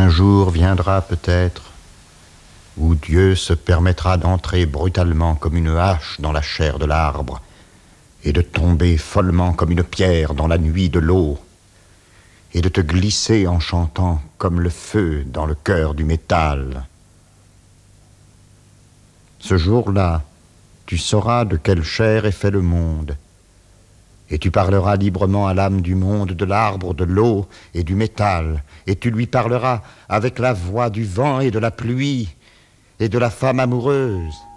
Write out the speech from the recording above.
jour viendra peut-être où Dieu se permettra d'entrer brutalement comme une hache dans la chair de l'arbre et de tomber follement comme une pierre dans la nuit de l'eau et de te glisser en chantant comme le feu dans le cœur du métal. Ce jour-là, tu sauras de quelle chair est fait le monde, et tu parleras librement à l'âme du monde de l'arbre, de l'eau et du métal, et tu lui parleras avec la voix du vent et de la pluie et de la femme amoureuse.